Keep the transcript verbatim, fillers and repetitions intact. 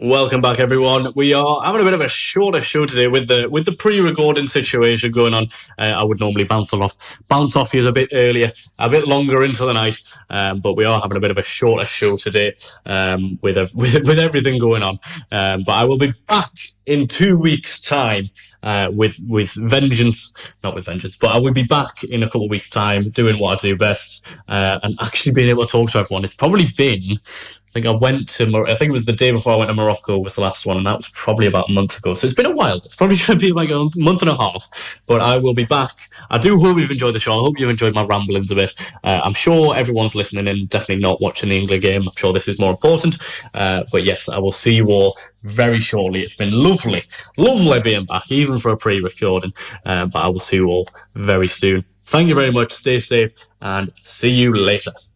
Welcome back, everyone. We are having a bit of a shorter show today with the with the pre-recording situation going on. Uh, I would normally bounce off bounce off you a bit earlier, a bit longer into the night, um, but we are having a bit of a shorter show today um, with, a, with with everything going on. Um, but I will be back in two weeks' time uh, with with vengeance, not with vengeance, but I will be back in a couple of weeks' time doing what I do best uh, and actually being able to talk to everyone. It's probably been. I think I went to, Mor- I think it was the day before I went to Morocco was the last one, and that was probably about a month ago. So it's been a while. It's probably going to be like a month and a half, but I will be back. I do hope you've enjoyed the show. I hope you've enjoyed my ramblings a bit. Uh, I'm sure everyone's listening in, definitely not watching the England game. I'm sure this is more important. Uh, but yes, I will see you all very shortly. It's been lovely, lovely being back, even for a pre-recording. Uh, but I will see you all very soon. Thank you very much. Stay safe and see you later.